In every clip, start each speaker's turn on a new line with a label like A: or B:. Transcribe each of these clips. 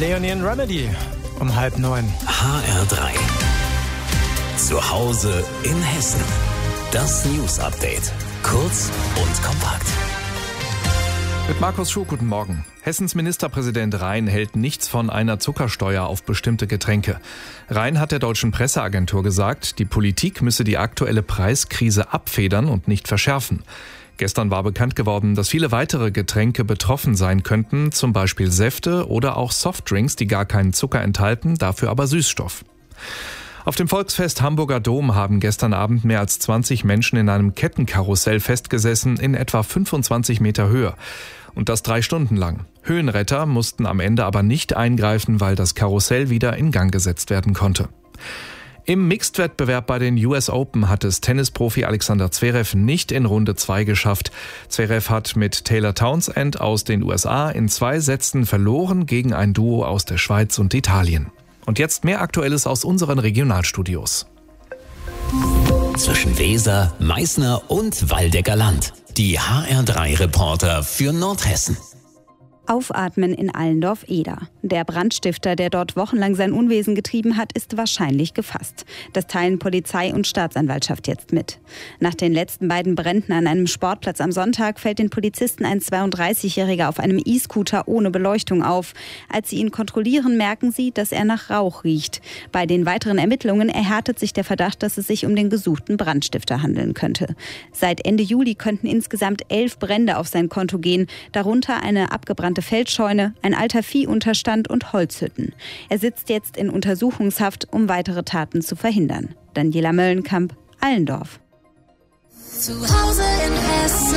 A: Leonie and Remedy um 8:30.
B: HR3. Zu Hause in Hessen. Das News-Update. Kurz und kompakt.
C: Mit Markus Schuh, guten Morgen. Hessens Ministerpräsident Rhein hält nichts von einer Zuckersteuer auf bestimmte Getränke. Rhein hat der deutschen Presseagentur gesagt, die Politik müsse die aktuelle Preiskrise abfedern und nicht verschärfen. Gestern war bekannt geworden, dass viele weitere Getränke betroffen sein könnten, zum Beispiel Säfte oder auch Softdrinks, die gar keinen Zucker enthalten, dafür aber Süßstoff. Auf dem Volksfest Hamburger Dom haben gestern Abend mehr als 20 Menschen in einem Kettenkarussell festgesessen in etwa 25 Meter Höhe. Und das 3 Stunden lang. Höhenretter mussten am Ende aber nicht eingreifen, weil das Karussell wieder in Gang gesetzt werden konnte. Im Mixed-Wettbewerb bei den US Open hat es Tennisprofi Alexander Zverev nicht in Runde 2 geschafft. Zverev hat mit Taylor Townsend aus den USA in 2 Sätzen verloren gegen ein Duo aus der Schweiz und Italien. Und jetzt mehr Aktuelles aus unseren Regionalstudios.
B: Zwischen Weser, Meißner und Waldecker Land. Die HR3-Reporter für Nordhessen.
D: Aufatmen in Allendorf-Eder. Der Brandstifter, der dort wochenlang sein Unwesen getrieben hat, ist wahrscheinlich gefasst. Das teilen Polizei und Staatsanwaltschaft jetzt mit. Nach den letzten beiden Bränden an einem Sportplatz am Sonntag fällt den Polizisten ein 32-Jähriger auf einem E-Scooter ohne Beleuchtung auf. Als sie ihn kontrollieren, merken sie, dass er nach Rauch riecht. Bei den weiteren Ermittlungen erhärtet sich der Verdacht, dass es sich um den gesuchten Brandstifter handeln könnte. Seit Ende Juli könnten insgesamt 11 Brände auf sein Konto gehen, darunter eine abgebrannte Feldscheune, ein alter Viehunterstand und Holzhütten. Er sitzt jetzt in Untersuchungshaft, um weitere Taten zu verhindern. Daniela Möllenkamp, Allendorf.
E: Zu Hause in Hessen.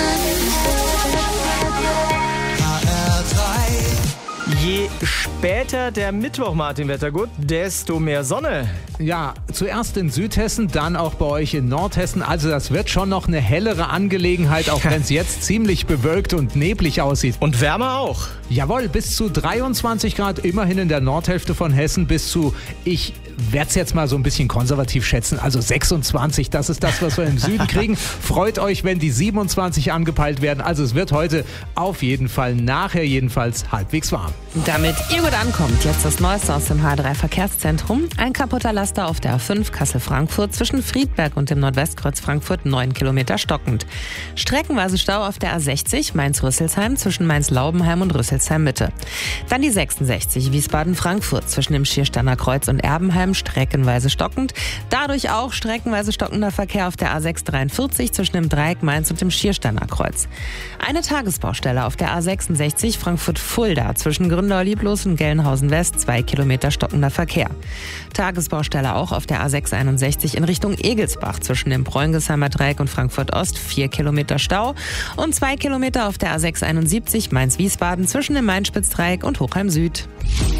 A: Je später der Mittwoch, Martin Wettergut, desto mehr Sonne.
F: Ja, zuerst in Südhessen, dann auch bei euch in Nordhessen. Also das wird schon noch eine hellere Angelegenheit, auch wenn es jetzt ziemlich bewölkt und neblig aussieht.
A: Und wärmer auch.
F: Jawohl, bis zu 23 Grad, immerhin in der Nordhälfte von Hessen, bis zu, ich werde es jetzt mal so ein bisschen konservativ schätzen, also 26, das ist das, was wir im Süden kriegen. Freut euch, wenn die 27 angepeilt werden. Also es wird heute auf jeden Fall, nachher jedenfalls, halbwegs warm.
G: Damit ihr gut ankommt, jetzt das Neueste aus dem H3 Verkehrszentrum. Ein kaputter Laster auf der A5 Kassel-Frankfurt zwischen Friedberg und dem Nordwestkreuz Frankfurt 9 Kilometer stockend. Streckenweise Stau auf der A60 Mainz-Rüsselsheim zwischen Mainz-Laubenheim und Rüsselsheim-Mitte. Dann die 66 Wiesbaden-Frankfurt zwischen dem Schiersteiner Kreuz und Erbenheim streckenweise stockend. Dadurch auch streckenweise stockender Verkehr auf der A6 43 zwischen dem Dreieck Mainz und dem Schiersteiner Kreuz. Eine Tagesbaustelle auf der A66 Frankfurt-Fulda zwischen Gründau-Lieblos und Gelnhausen-West 2 Kilometer stockender Verkehr. Tagesbaustelle auch auf der A6 61 in Richtung Egelsbach zwischen dem Bräungesheimer Dreieck und Frankfurt-Ost 4 Kilometer Stau und 2 Kilometer auf der A6 71 Mainz-Wiesbaden zwischen dem Mainz-Spitz-Dreieck und Hochheim-Süd.